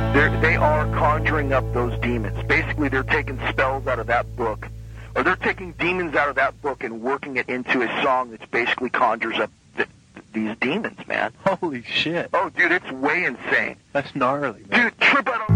They are conjuring up those demons. Basically, they're taking spells out of that book, or they're taking demons out of that book and working it into a song that basically conjures up these demons, man. Holy shit. Oh, dude, it's way insane. That's gnarly, man. Dude, trip out on...